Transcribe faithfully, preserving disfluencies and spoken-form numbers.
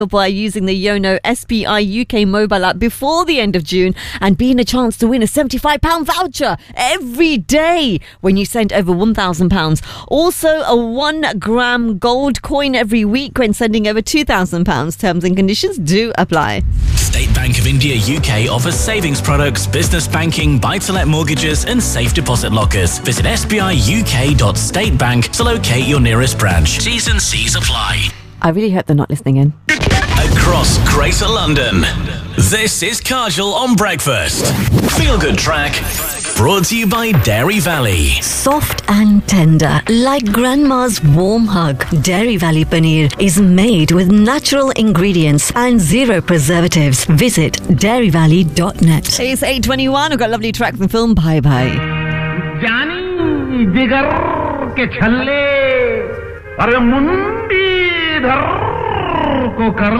by using the Yono S B I U K mobile app before the end of June and being a chance to win a seventy-five pounds voucher every day when you send over one thousand pounds. Also, a one gram gold coin every week when sending over two thousand pounds. Terms and conditions do apply. State Bank of India U K offers savings products, business banking, buy-to-let mortgages and safe deposit lockers. Visit s b i u k dot state bank to locate your nearest branch. T's and C's apply. I really hope they're not listening in. Across Greater London, this is Kajal on Breakfast. Feel Good Track, brought to you by Dairy Valley. Soft and tender, like grandma's warm hug. Dairy Valley Paneer is made with natural ingredients and zero preservatives. Visit dairy valley dot net. It's eight twenty-one. We've got a lovely track from the film Bye Bye. जानी जिगर के छल्ले अरे मुंडी धर को कर